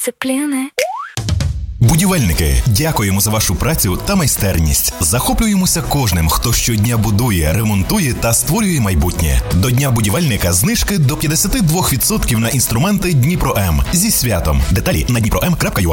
дисципліни. Будівельники, дякуємо за вашу працю та майстерність. Захоплюємося кожним, хто щодня будує, ремонтує та створює майбутнє. До Дня будівельника знижки до 52% на інструменти Дніпро М. Зі святом. Деталі на dniprom.ua.